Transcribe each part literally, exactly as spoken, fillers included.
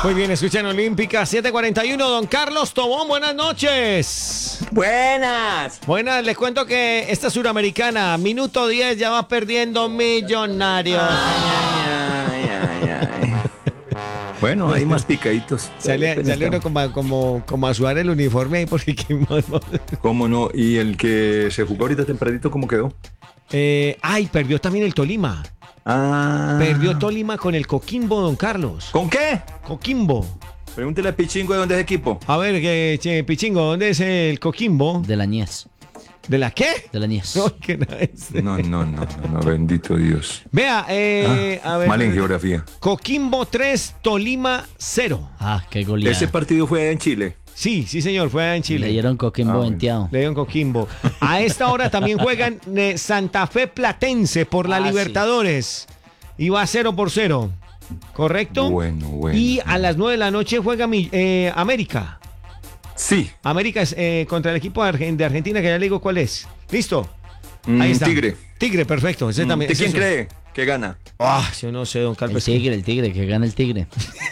Muy bien, escuchan Olímpica siete cuarenta y uno. Don Carlos Tobón, buenas noches. Buenas. Buenas, les cuento que esta suramericana, minuto diez, ya va perdiendo Millonarios. Ay, ay, ay, ay. Bueno, hay más picaditos. Sale, sale uno como, como, como a sudar el uniforme ahí porque qué más. ¿Cómo no? ¿Y el que se jugó ahorita tempranito, cómo quedó? Eh, ay, perdió también el Tolima. Ah. Perdió Tolima con el Coquimbo, don Carlos. ¿Con qué? Coquimbo. Pregúntele a Pichingo de dónde es equipo. A ver, que, che, Pichingo, ¿dónde es el Coquimbo? De la Nies. ¿De la qué? De la Nies. No, que no es. No, no, no, no, no, bendito Dios. Vea, eh, Ah, a ver. mal en geografía. Coquimbo tres, Tolima cero. Ah, qué goleada. Ese partido fue en Chile. Sí, sí, señor, fue allá en Chile. Le dieron Coquimbo Ah, bueno. venteado. Le dieron Coquimbo. A esta hora también juegan eh, Santa Fe Platense por la Ah, sí. Libertadores. Y va cero por cero. ¿Correcto? Bueno, bueno. Y a las nueve de la noche juega mi- eh, América. Sí. América es eh, contra el equipo de, Argen- de Argentina, que ya le digo cuál es. ¿Listo? Mm, Ahí está. Tigre. Tigre, perfecto. Ese Mm, también, ¿De ese quién es- cree que gana? Ah, yo no sé, don El Carlos. tigre, el tigre, que gana el tigre.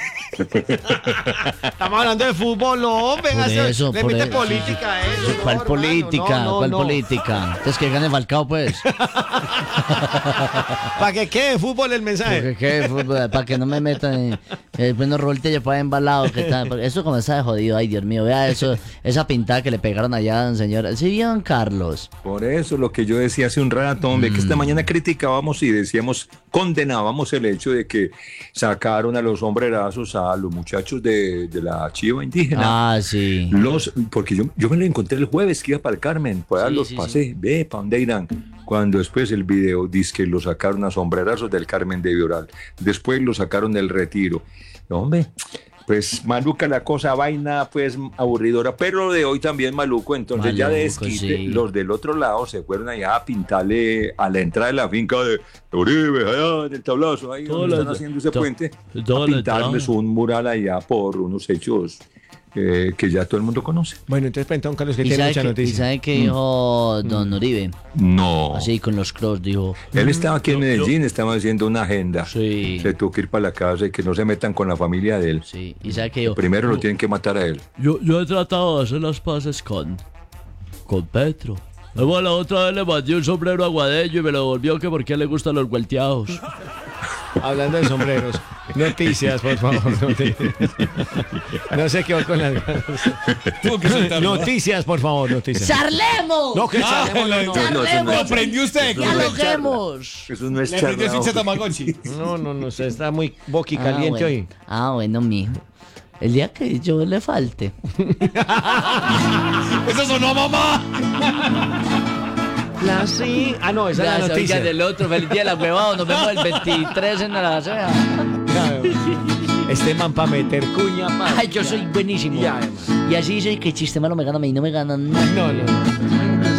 Estamos hablando de fútbol, no, venga, Por se- eso, le por mete eso. política a eso. ¿Cuál no, política? hermano, no, no, ¿Cuál no. política? Entonces que gane Falcao, pues. Para que quede fútbol el mensaje. Porque, ¿qué? Fútbol, para que no me metan en. Eh, bueno, Rolte ya fue embalado. Que tal, porque eso como está de jodido. Ay, Dios mío, vea eso, esa pintada que le pegaron allá, señora. ¿Sí vieron, Carlos? Por eso lo que yo decía hace un rato, hombre, que esta Mm. mañana criticábamos y decíamos, condenábamos el hecho de que sacaron a los sombrerazos a los muchachos de, de la chiva indígena. Ah, sí. Los, porque yo, yo me lo encontré el jueves que iba para el Carmen, pues Sí, los sí, pasé, ve, ¿para dónde irán? Cuando después el video dice que lo sacaron a sombrerazos del Carmen de Vioral, después lo sacaron del Retiro. No, hombre, pues maluca la cosa, vaina pues aburridora, pero lo de hoy también maluco, entonces ya de Maluco, desquite, sí. los del otro lado se fueron allá a pintarle a la entrada de la finca de Uribe, allá del tablazo, ahí Todo donde la- están haciendo ese to- puente, toda a la pintarles entrada. un mural allá por unos hechos eh, que ya todo el mundo conoce. Bueno, entonces cuenta don Carlos que ¿Y tiene sabe, mucha que, ¿Y noticia. sabe qué dijo don Uribe? No. Así con los cross, dijo. Él estaba aquí en Yo- yo- Medellín, estaba haciendo una agenda. Sí. Se tuvo que ir para la casa y que no se metan con la familia de él. Sí, y sabe que dijo. Primero lo tienen que matar a él. Yo, yo he tratado de hacer las paces con. con Petro. Luego la otra vez le mandé un sombrero aguadeño y me lo devolvió que porque le gustan los vuelteados. Hablando de sombreros. Noticias, por favor. Noticias. No sé qué va con las ganas. Noticias, por favor, noticias. ¡Charlemos! No, que charlemos, no, no. No, eso no es- aprendió usted. eso no es charla. ¡Dialoguemos! Eso no es Le aprendió charla. sin Tamagotchi. No, no, no, se está muy boqui Ah, caliente bueno. hoy. Ah, bueno, mijo. El día que yo le falte. Eso sonó a mamá. La sí. Ah, no, esa es la Gracias, noticia. oiga, del otro. Feliz día de la huevada. Nos vemos el veintitrés en la sea. Claro. Este man para meter cuña, man. Ay, yo soy buenísimo. Ya, Y así soy que el sistema no me gana a mí. No me ganan nada. No, no, no.